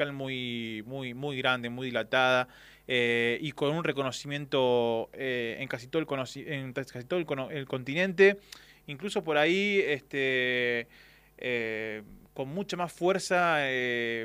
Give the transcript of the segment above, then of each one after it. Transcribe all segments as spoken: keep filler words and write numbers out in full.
musical muy, muy, muy grande, muy dilatada, eh, y con un reconocimiento eh, en casi todo el, conoci en casi todo el, cono el continente, incluso por ahí este, eh, con mucha más fuerza eh,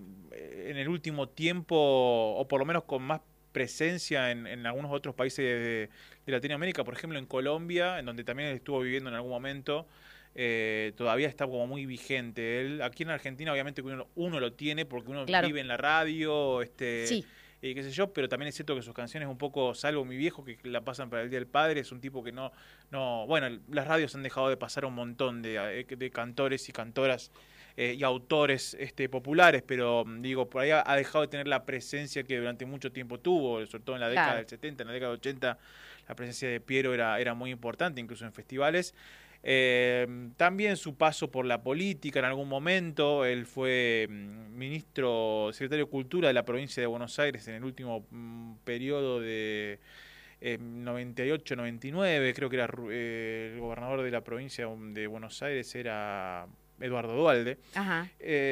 en el último tiempo, o por lo menos con más presencia en, en algunos otros países de, de Latinoamérica, por ejemplo en Colombia, en donde también estuvo viviendo en algún momento. Eh, todavía está como muy vigente él. Aquí en Argentina obviamente uno, uno lo tiene porque uno Claro, vive en la radio, este, sí. y qué sé yo, pero también es cierto que sus canciones un poco, salvo mi viejo que la pasan para el Día del Padre, es un tipo que no, no, bueno, las radios han dejado de pasar a un montón de, de cantores y cantoras eh, y autores este, populares, pero digo, por ahí ha, ha dejado de tener la presencia que durante mucho tiempo tuvo, sobre todo en la década Claro. del setenta, en la década del ochenta, la presencia de Piero era, era muy importante, incluso en festivales. Eh, también su paso por la política en algún momento, él fue mm, ministro, secretario de Cultura de la provincia de Buenos Aires en el último mm, periodo de eh, noventa y ocho noventa y nueve, creo que era eh, el gobernador de la provincia de Buenos Aires era Eduardo Duhalde. Ajá.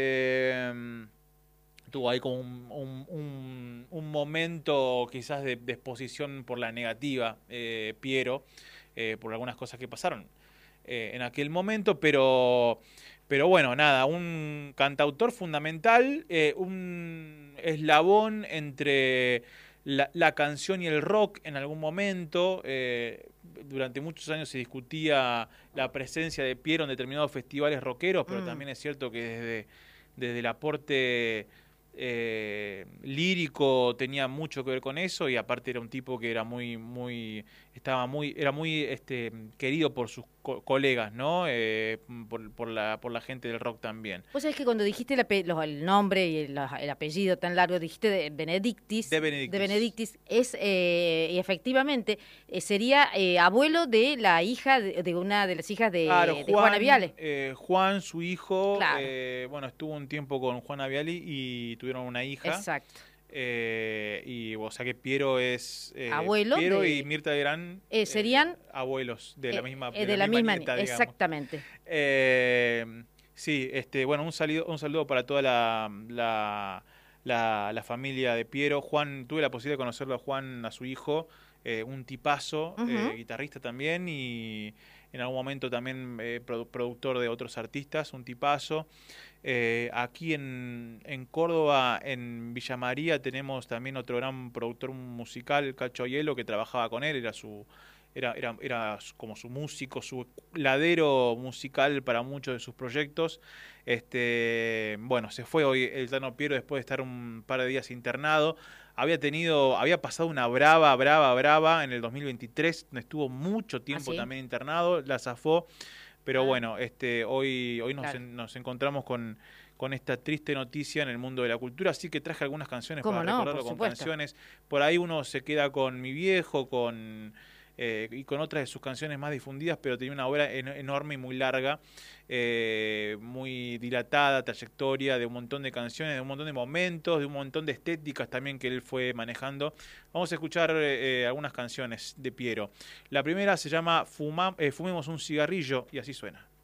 Eh, tuvo ahí como un, un, un, un momento quizás de, de exposición por la negativa, eh, Piero, eh, por algunas cosas que pasaron eh, en aquel momento, pero, pero bueno, nada, un cantautor fundamental, eh, un eslabón entre la, la canción y el rock en algún momento. Eh, durante muchos años se discutía la presencia de Piero en determinados festivales rockeros, pero Mm. también es cierto que desde, desde el aporte eh, lírico tenía mucho que ver con eso, y aparte era un tipo que era muy muy estaba muy era muy este querido por sus co colegas, ¿no? Eh, por, por la por la gente del rock también. Vos sabés que cuando dijiste el, ape- los- el nombre y el, el apellido tan largo, dijiste de Benedictis, De de Benedictis. Benedictis, es, eh, y efectivamente, eh, sería eh, abuelo de la hija, de, de una de las hijas Claro, de, de Juana Juan, Viale. eh, Juan, su hijo, Claro, eh, bueno, estuvo un tiempo con Juana Viali y tuvieron una hija. exacto. Eh, y o sea que Piero es eh, Abuelo Piero y de, Mirta Legrand, eh, eh, serían abuelos de la eh, misma eh, de de la la misma misma, ni- nieta, digamos. exactamente. Eh, sí, este, bueno, un saludo, un saludo para toda la, la, la, la familia de Piero. Juan, tuve la posibilidad de conocerlo a Juan, a su hijo, eh, un tipazo, eh, Ujú. guitarrista también, y en algún momento también eh, produ- productor de otros artistas, un tipazo. Eh, aquí en, en Córdoba, en Villa María, tenemos también otro gran productor musical, Cacho Hielo, que trabajaba con él, era su era, era, era como su músico, su ladero musical para muchos de sus proyectos. Este, bueno, se fue hoy el Tano Piero después de estar un par de días internado. Había tenido, había pasado una brava, brava, brava en el dos mil veintitrés, donde estuvo mucho ¿Ah, tiempo sí? también internado, la zafó, pero Ah, bueno, este, hoy, hoy nos, claro. en- nos encontramos con, con esta triste noticia en el mundo de la cultura, así que traje algunas canciones para ¿Cómo no? Por recordarlo con supuesto. canciones. Por ahí uno se queda con Mi Viejo, con eh, y con otras de sus canciones más difundidas, pero tenía una obra en, enorme y muy larga, eh, muy dilatada, trayectoria de un montón de canciones, de un montón de momentos, de un montón de estéticas también que él fue manejando. Vamos a escuchar eh, algunas canciones de Piero. La primera se llama Fuma, eh, Fumemos un cigarrillo, y así suena.